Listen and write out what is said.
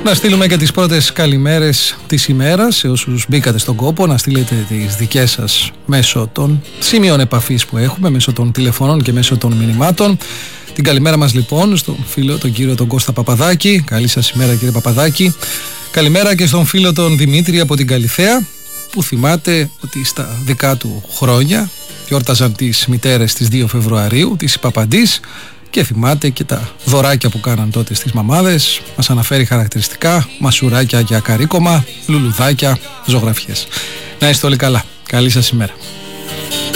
Να στείλουμε και τις πρώτες καλημέρες της ημέρας σε όσους μπήκατε στον κόπο να στείλετε τις δικές σας μέσω των σημείων επαφής που έχουμε, μέσω των τηλεφωνών και μέσω των μηνυμάτων. Την καλημέρα μας λοιπόν στον φίλο τον κύριο τον Κώστα Παπαδάκη. Καλή σας ημέρα κύριε Παπαδάκη. Καλημέρα και στον φίλο τον Δημήτρη από την Καλιθέα, που θυμάται ότι στα δικά του χρόνια γιόρταζαν τις μητέρες στις 2 Φεβρουαρίου, τις Παπαντής, και θυμάται και τα δωράκια που κάναν τότε στις μαμάδες. Μας αναφέρει χαρακτηριστικά μασουράκια για καρύκωμα, λουλουδάκια, ζωγραφιές. Να είστε όλοι καλά. Καλή σας ημέρα.